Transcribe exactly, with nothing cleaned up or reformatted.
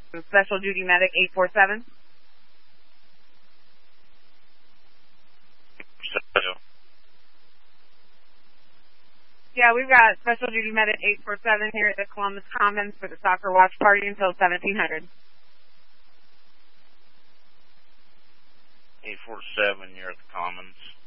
Special Duty Medic eight four seven. Yeah, we've got Special Duty Medic eight four seven here at the Columbus Commons for the soccer watch party until seventeen hundred. eight four seven, you're at the Commons.